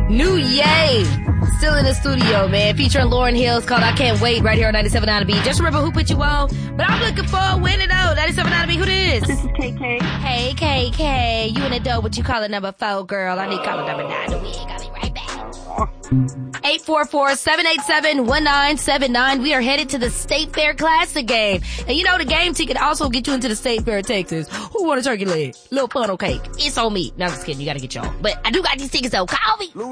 New Yay. Still in the studio, man. Featuring Lauryn Hill. It's called I Can't Wait right here on 97.9 The Beat. Just remember who put you on. But I'm looking for a winner though. 97.9 The Beat. Who this? This is KK. Hey, KK. You in the dough, what you calling number 4, girl? I need caller number 9. The wig. I'll be right back. 844-787-1979. We are headed to the State Fair Classic game. And you know the game ticket also get you into the State Fair, Texas. Who want a turkey leg? Little funnel cake. It's on me. No, I'm just kidding. You gotta get y'all. But I do got these tickets though. Call me.